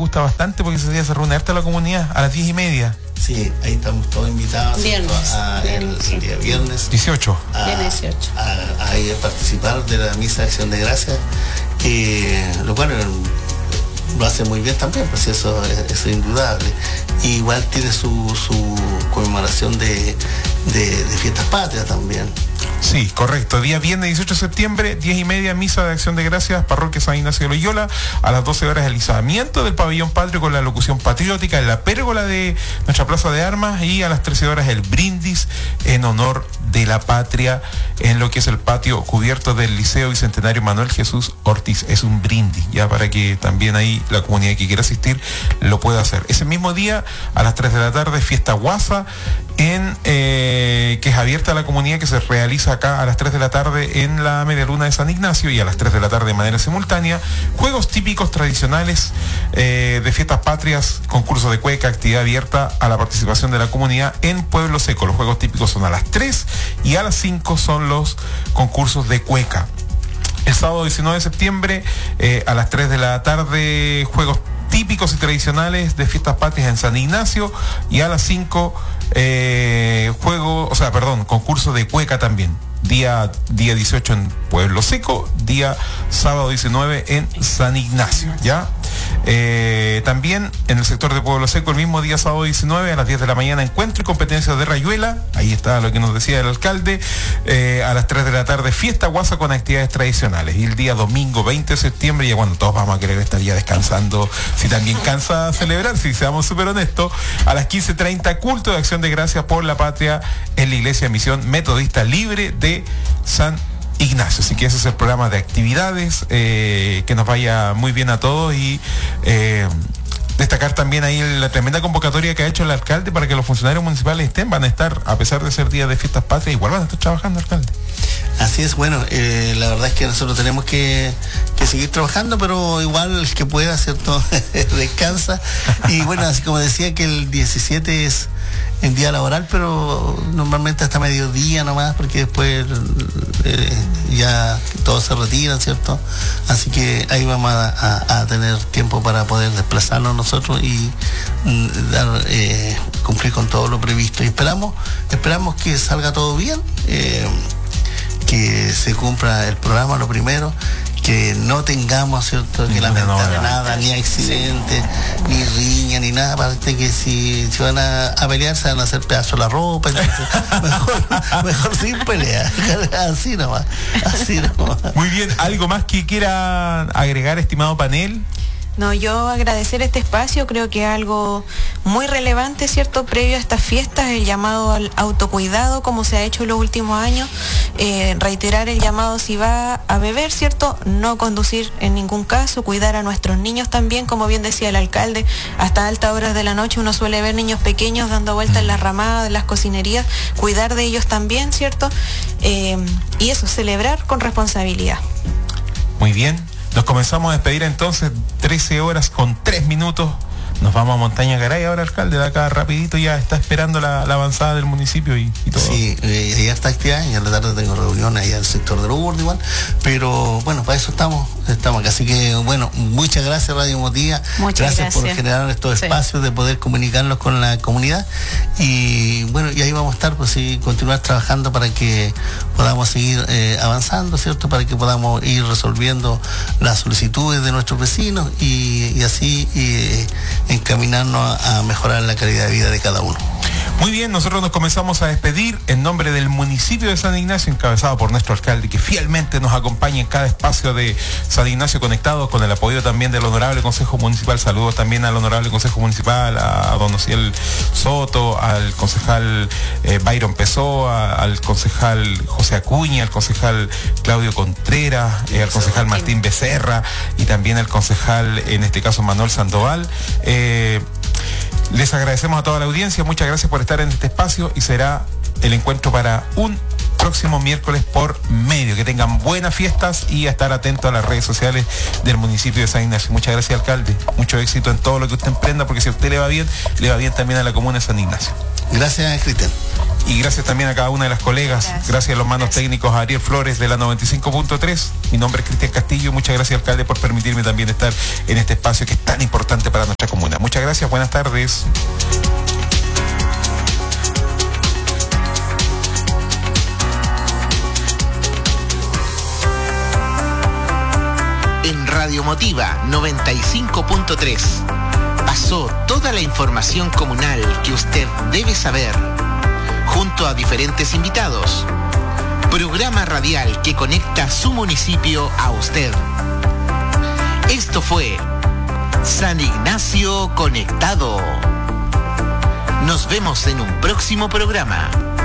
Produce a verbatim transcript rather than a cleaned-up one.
gusta bastante porque ese día se reúne harta la comunidad a las diez y media. Sí, ahí estamos todos invitados viernes, a, viernes, el, sí. el día viernes. dieciocho. A, Viernes dieciocho. A, a, a ir a participar de la misa de acción de gracias, eh, lo cual lo hace muy bien también, pues eso, eso es indudable. Y igual tiene su, su conmemoración de, de, de fiestas patrias también. Sí, correcto. Día viernes dieciocho de septiembre, diez y media, misa de acción de gracias, parroquia San Ignacio de Loyola. A las doce horas, el izamiento del pabellón patrio con la locución patriótica en la pérgola de nuestra plaza de armas. Y a las trece horas, el brindis en honor de la patria en lo que es el patio cubierto del Liceo Bicentenario Manuel Jesús Ortiz. Es un brindis, ya para que también ahí la comunidad que quiera asistir lo pueda hacer. Ese mismo día, a las tres de la tarde, fiesta guasa, en eh, que es abierta a la comunidad, que se realiza acá a las tres de la tarde en la Media Luna de San Ignacio, y a las tres de la tarde de manera simultánea, juegos típicos tradicionales eh, de fiestas patrias, concurso de cueca, actividad abierta a la participación de la comunidad en Pueblo Seco. Los juegos típicos son a las tres y a las cinco son los concursos de cueca. El sábado diecinueve de septiembre, eh, a las tres de la tarde, juegos típicos y tradicionales de fiestas patrias en San Ignacio, y a las cinco eh, juego, o sea, perdón, concurso de cueca también. Día, día dieciocho en Pueblo Seco, día sábado diecinueve en San Ignacio, ¿ya? Eh, también en el sector de Pueblo Seco, el mismo día sábado diecinueve a las diez de la mañana, encuentro y competencias de rayuela. Ahí está lo que nos decía el alcalde. Eh, a las tres de la tarde, fiesta guasa con actividades tradicionales. Y el día domingo veinte de septiembre, ya cuando todos vamos a querer estar ya descansando, si también cansa celebrar, si seamos súper honestos, a las quince treinta, culto de acción de gracias por la patria en la Iglesia Misión Metodista Libre de San Ignacio. Así que ese es el programa de actividades, eh, que nos vaya muy bien a todos, y eh, destacar también ahí la tremenda convocatoria que ha hecho el alcalde para que los funcionarios municipales estén, van a estar, a pesar de ser día de fiestas patrias, igual van a estar trabajando, alcalde. Así es, bueno, eh, la verdad es que nosotros tenemos que, que seguir trabajando, pero igual el que pueda, ¿cierto? Descansa. Y bueno, así como decía que el diecisiete es en día laboral, pero normalmente hasta mediodía nomás, porque después eh, ya todos se retiran, ¿cierto? Así que ahí vamos a, a, a tener tiempo para poder desplazarnos nosotros y mm, dar, eh, cumplir con todo lo previsto. Y esperamos, esperamos que salga todo bien, eh, que se cumpla el programa, lo primero, que no tengamos, ¿cierto?, que lamentar no, no, nada, ni accidentes, ni riña, ni nada. Parece que si, si van a, a pelear, se van a hacer pedazo la ropa, entonces, mejor, mejor sin pelea, así nomás, así nomás. Muy bien, ¿algo más que quiera agregar, estimado panel? No, yo agradecer este espacio, creo que es algo muy relevante, ¿cierto? Previo a estas fiestas, el llamado al autocuidado, como se ha hecho en los últimos años, eh, reiterar el llamado si va a beber, ¿cierto? No conducir en ningún caso, cuidar a nuestros niños también, como bien decía el alcalde, hasta altas horas de la noche uno suele ver niños pequeños dando vueltas en las ramadas, en las cocinerías, cuidar de ellos también, ¿cierto? Eh, y eso, celebrar con responsabilidad. Muy bien. Nos comenzamos a despedir entonces, trece horas con tres minutos. Nos vamos a Montaña Garay ahora, alcalde, de acá rapidito, ya está esperando la, la avanzada del municipio y, y todo. Sí, eh, ya está activa, y en la tarde tengo reuniones allá en el sector de Lourdes igual, pero bueno, para eso estamos, estamos acá. Así que bueno, muchas gracias Radio Emotiva, muchas gracias, gracias por generar estos espacios, sí, de poder comunicarnos con la comunidad, y bueno, y ahí vamos a estar, pues sí, continuar trabajando para que podamos seguir eh, avanzando, ¿cierto?, para que podamos ir resolviendo las solicitudes de nuestros vecinos y, y así y, encaminarnos a, a mejorar la calidad de vida de cada uno. Muy bien, nosotros nos comenzamos a despedir en nombre del municipio de San Ignacio, encabezado por nuestro alcalde, que fielmente nos acompaña en cada espacio de San Ignacio Conectados, con el apoyo también del Honorable Consejo Municipal. Saludos también al Honorable Consejo Municipal, a don Ociel Soto, al concejal eh, Byron Pessoa, al concejal José Acuña, al concejal Claudio Contreras, eh, al concejal Martín Becerra, y también al concejal, en este caso, Manuel Sandoval. Eh, Les agradecemos a toda la audiencia, muchas gracias por estar en este espacio, y será el encuentro para un próximo miércoles por medio. Que tengan buenas fiestas y a estar atentos a las redes sociales del municipio de San Ignacio. Muchas gracias, alcalde. Mucho éxito en todo lo que usted emprenda, porque si a usted le va bien, le va bien también a la comuna de San Ignacio. Gracias, Cristian. Y gracias también a cada una de las colegas. Gracias, gracias a los manos gracias. técnicos, a Ariel Flores de la noventa y cinco punto tres. Mi nombre es Cristian Castillo. Muchas gracias, alcalde, por permitirme también estar en este espacio que es tan importante para nuestra gracias, buenas tardes. En Radio Motiva noventa y cinco punto tres pasó toda la información comunal que usted debe saber, junto a diferentes invitados. Programa radial que conecta su municipio a usted. Esto fue San Ignacio Conectado. Nos vemos en un próximo programa.